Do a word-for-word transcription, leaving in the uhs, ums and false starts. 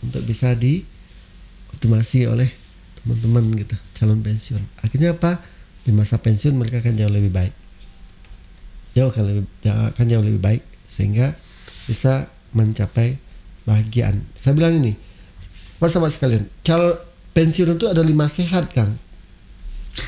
untuk bisa dioptimasi oleh teman-teman gitu, calon pensiun. Akhirnya apa? Di masa pensiun mereka akan jauh lebih baik. Jauh akan lebih akan jauh lebih baik sehingga bisa mencapai bahagiaan. Saya bilang ini, Mas sahabat sekalian, calon pensiun itu ada lima sehat, Kang.